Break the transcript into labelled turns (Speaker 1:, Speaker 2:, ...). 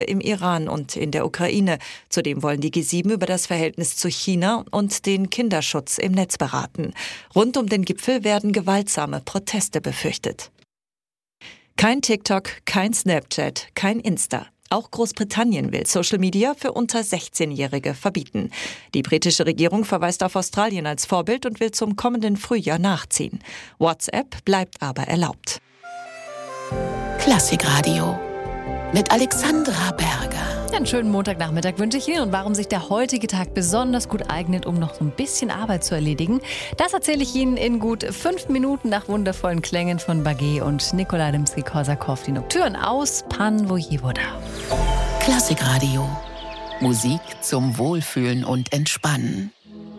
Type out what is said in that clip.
Speaker 1: im Iran und in der Ukraine. Zudem wollen die G7 über das Verhältnis zu China und den Kinderschutz im Netz beraten. Rund um den Gipfel werden gewaltsame Proteste befürchtet. Kein TikTok, kein Snapchat, kein Insta. Auch Großbritannien will Social Media für unter 16-Jährige verbieten. Die britische Regierung verweist auf Australien als Vorbild und will zum kommenden Frühjahr nachziehen. WhatsApp bleibt aber erlaubt.
Speaker 2: Klassikradio mit Alexandra Berger.
Speaker 3: Einen schönen Montagnachmittag wünsche ich Ihnen. Und warum sich der heutige Tag besonders gut eignet, um noch so ein bisschen Arbeit zu erledigen, das erzähle ich Ihnen in gut 5 Minuten nach wundervollen Klängen von Bagé und Nikolai Rimsky-Korsakow. Die Nocturnen aus Pan Vojevoda.
Speaker 2: Klassikradio. Musik zum Wohlfühlen und Entspannen.